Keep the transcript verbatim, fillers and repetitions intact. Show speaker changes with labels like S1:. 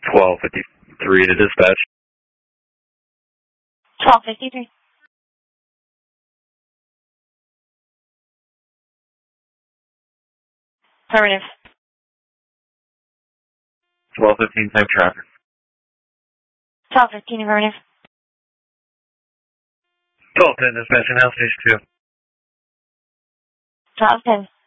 S1: twelve fifty-three to dispatch.
S2: twelve fifty-three. Affirmative.
S1: twelve fifteen, same traffic.
S2: twelve fifteen, affirmative.
S1: twelve ten, dispatch, now station two.
S2: twelve ten.